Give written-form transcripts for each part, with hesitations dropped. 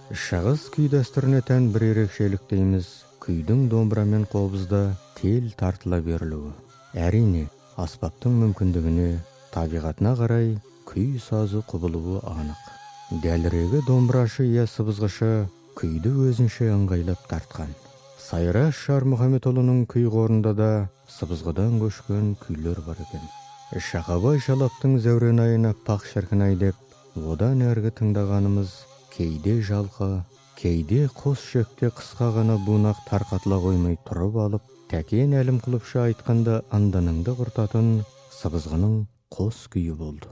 Шығыс күй дәстүріне тән бір ерекшелік дейміз, күйдің домбырамен қобызда тел тартыла берілуі. Әрине, аспаптың мүмкіндігіне, табиғатына қарай күй сазы құбылуы анық. Дәлірегі домбырашы я сыбызғышы күйді өзінше ыңғайлап тартқан. Сайраш Шармұхаметұлының күй қорында да сыбызғыдан көшкен күйлер бар екен. Шақабай Шалаптың Зәурен айына пақ шіркін-ай деп, одан әргі тыңдағанымыз кейде жалқа, кейде қос шекте қысқа ғана бунақ тарқатыла қоймай тұрып алып, Тәкен Әлімқұловша айтқанда анданыңды құртатын сыбызғының қос күйі болды.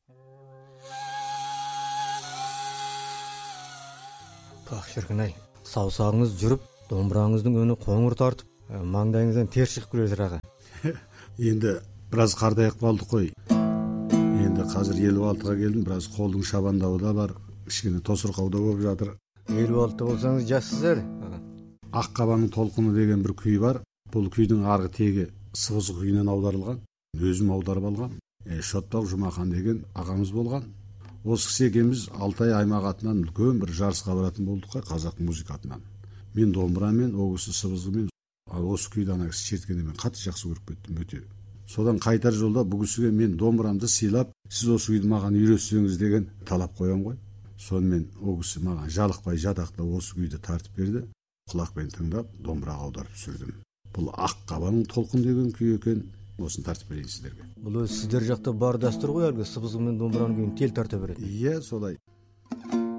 Пақ шіркін-ай, саусағыңыз жүріп, домбыраңыздың өні қоңыр тартып, маңдайыңыздан тер шығып келеді аға. Енді біраз қартайып қалдық қой. Енді қазір 56-ға келдім, біраз қолдың шабандауы да бар, кішкене тосырқау да болып жатыр. 56-та болсаңыз жассыздар. Аққабаның толқыны деген бір күй бар. Бұл күйдің арғы тегі сыбызғы күйінен аударылған. Өзім аударып алған. Шотбақ Жұмахан деген ағамыз болған. Осы кісі екеуміз Алтай аймақ атынан үлкен бір жарысқа баратын болдық қой, қазақ музыкатынан. Мен домбырамен, ол кісі сыбызғымен, осы күйді ана кісі шерткенде мен қатты жақсы көріп кеттім, өте. Содан қайтар жолда бұл кісіге мен домбырамды сыйлап, сіз осы күйді маған үйретсеңіз деген талап қоям ғой. Сонымен ол кісі маған жалықпай жатақта осы күйді тартып берді. Құлақпен тыңдап, домбыраға аударып түсірдім. Бұл Аққабаның толқын деген күй екен. Осыны тартып берейін сіздерге. Бұл сіздер жақта бар дәстүр ғой, әлгі сыбызғы мен домбыраның күйін тел тарта береді. Иә, солай.